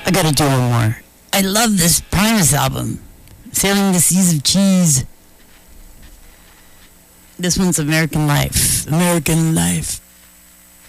I gotta do one more. I love this Primus album. Sailing the Seas of Cheese. This one's American Life. American Life.